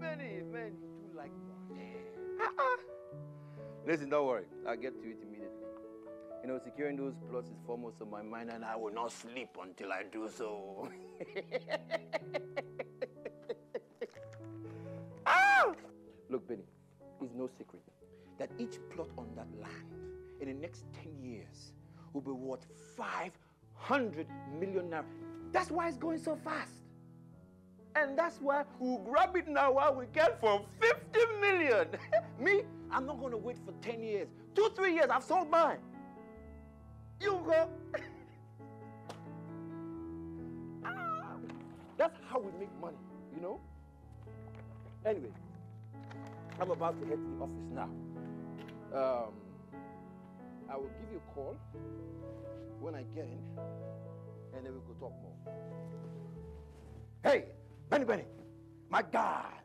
Benny, man, you do like money. Listen, don't worry. I'll get to it immediately. You know, securing those plots is foremost on my mind, and I will not sleep until I do so. Look, Benny, it's no secret that each plot on that land in the next 10 years will be worth 500 million naira. That's why it's going so fast. And that's why we'll grab it now while we can for 50 million. Me, I'm not going to wait for 10 years. 2-3 years, I've sold mine. You go. That's how we make money, you know? Anyway, I'm about to head to the office now. I will give you a call when I get in, and then we could talk more. Hey, Benny, my guy.